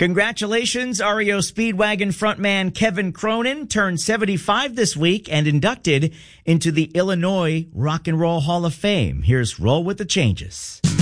Congratulations, REO Speedwagon frontman Kevin Cronin turned 75 this week and inducted into the Illinois Rock and Roll Hall of Fame. Here's Roll with the Changes.